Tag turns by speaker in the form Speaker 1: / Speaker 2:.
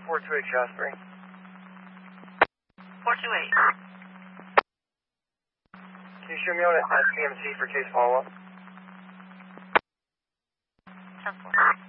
Speaker 1: 428 Shasbury.
Speaker 2: 428.
Speaker 1: Can you show me on a CMC for case follow-up?
Speaker 2: 10-4.